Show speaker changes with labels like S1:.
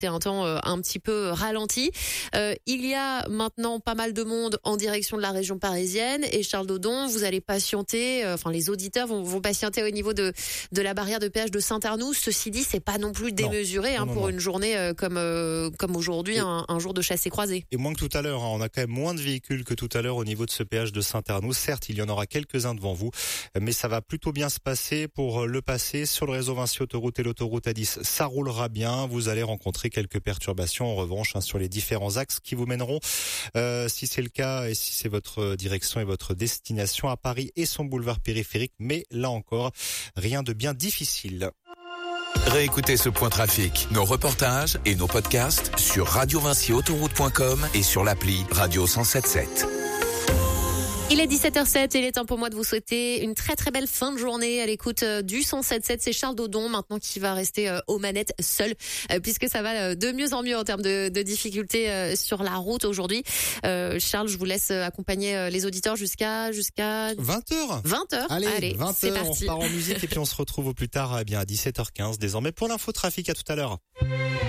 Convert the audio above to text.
S1: c'était un temps un petit peu ralenti. Il y a maintenant pas mal de monde en direction de la région parisienne et Charles Dodon, vous allez patienter, les auditeurs vont patienter au niveau de la barrière de péage de Saint-Arnoux. Ceci dit, c'est pas non plus démesuré pour une journée comme aujourd'hui, un jour de chassé-croisé.
S2: Et moins que tout à l'heure, on a quand même moins de véhicules que tout à l'heure au niveau de ce péage de Saint-Arnoux. Certes, il y en aura quelques-uns devant vous, mais ça va plutôt bien se passer pour le passer sur le réseau Vinci Autoroute et l'autoroute A10. Ça roulera bien. Vous allez rencontrer quelques perturbations en revanche sur les différents axes qui vous mèneront, si c'est le cas et si c'est votre direction et votre destination à Paris et son boulevard périphérique. Mais là encore, rien de bien difficile.
S3: Réécoutez ce point trafic, nos reportages et nos podcasts sur radiovinciautoroute.com et sur l'appli Radio 107.7.
S1: Il est 17h07 et il est temps pour moi de vous souhaiter une très très belle fin de journée à l'écoute du 107.7. C'est Charles Dodon maintenant qui va rester aux manettes seul puisque ça va de mieux en mieux en termes de difficultés sur la route aujourd'hui. Charles, je vous laisse accompagner les auditeurs jusqu'à
S2: 20h.
S1: 20h.
S2: Allez 20h,
S1: c'est parti.
S2: On part en musique et puis on se retrouve au plus tard à 17h15 désormais pour l'info trafic. À tout à l'heure.